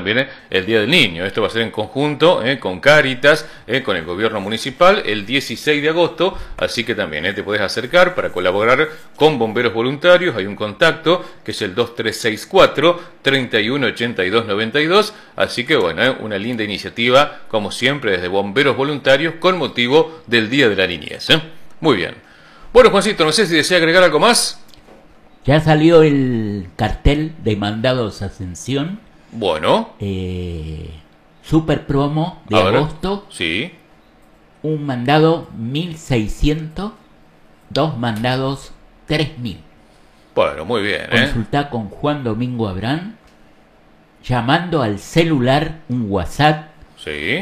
también el Día del Niño. Esto va a ser en conjunto con Cáritas, con el gobierno municipal, el 16 de agosto, así que también te podés acercar para colaborar con bomberos voluntarios. Hay un contacto que es el 2364-318292, así que bueno, una linda iniciativa, como siempre, desde bomberos voluntarios con motivo del Día de la Niñez. Muy bien. Bueno, Juancito, no sé si desea agregar algo más. Ya salió el cartel de mandados Ascensión. Bueno. Super promo de agosto. Sí. Un mandado 1.600, dos mandados 3.000. Bueno, muy bien. Consultá con Juan Domingo Abrán, llamando al celular, un WhatsApp. Sí.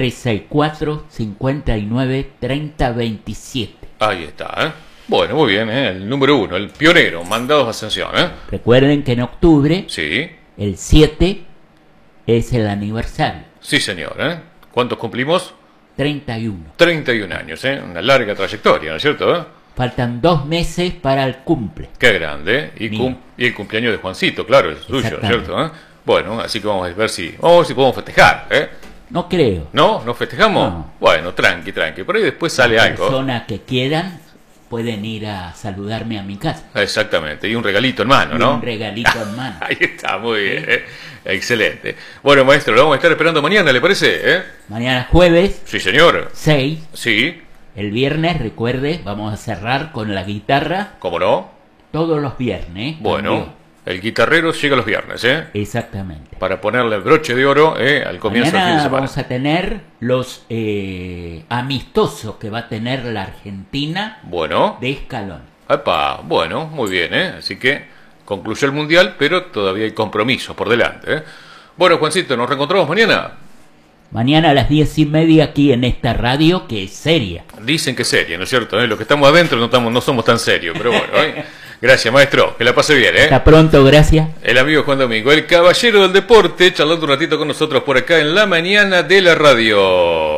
2364-593027. Ahí está, Bueno, muy bien, el número 1, el pionero, mandados Ascensión, Recuerden que en octubre, sí, el 7, es el aniversario. Sí, señor, ¿Cuántos cumplimos? 31. 31 años, Una larga trayectoria, ¿no es cierto? Faltan 2 meses para el cumple. Qué grande, y el cumpleaños de Juancito, claro, es suyo, ¿no es cierto? Bueno, así que vamos a ver si podemos festejar, No creo. ¿No? ¿No festejamos? No. Bueno, tranqui. Por ahí después sale algo. Personas que quieran pueden ir a saludarme a mi casa. Exactamente, y un regalito en mano, ¿no? Un regalito en mano. Ahí está, muy bien, Excelente. Bueno, maestro, lo vamos a estar esperando mañana, ¿le parece? Mañana jueves. Sí, señor. 6. Sí. El viernes, recuerde, vamos a cerrar con la guitarra. ¿Cómo no? Todos los viernes. Bueno. También. El guitarrero llega los viernes, Exactamente. Para ponerle el broche de oro al comienzo del fin de semana. Vamos a tener los amistosos que va a tener la Argentina. Bueno. De escalón. Epa, bueno, muy bien, Así que concluyó el Mundial, pero todavía hay compromisos por delante, Bueno, Juancito, ¿nos reencontramos mañana? Mañana a las 10:30 aquí en esta radio que es seria. Dicen que es seria, ¿no es cierto? Los que estamos adentro no somos tan serios, pero bueno, Gracias, maestro. Que la pase bien, Hasta pronto, gracias. El amigo Juan Domingo, el caballero del deporte, charlando un ratito con nosotros por acá en la mañana de la radio.